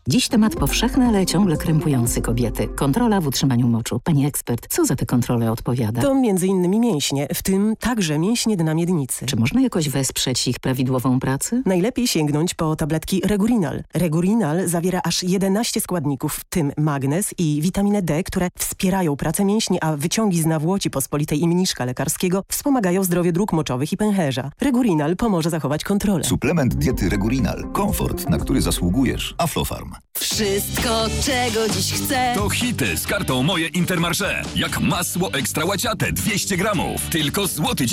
Dziś temat powszechny, ale ciągle krępujący kobiety. Kontrola w utrzymaniu moczu. Pani ekspert, co za tę kontrolę odpowiada? To m.in. mięśnie, w tym także mięśnie dna miednicy. Czy można jakoś wesprzeć ich prawidłową pracę? Najlepiej sięgnąć po tabletki Regurinal. Regurinal zawiera aż 11 składników, w tym magnez i witaminę D, które wspierają pracę mięśni, a wyciągi z nawłoci pospolitej i mniszka lekarskiego wspomagają zdrowie dróg moczowych i pęcherza. Regurinal pomoże zachować kontrolę. Suplement diety Regurinal. Komfort, na który zasługujesz. Aflofarm. Wszystko, czego dziś chcę. To hity z kartą Moje Intermarché. Jak masło ekstra łaciate 200 gramów. Tylko złoty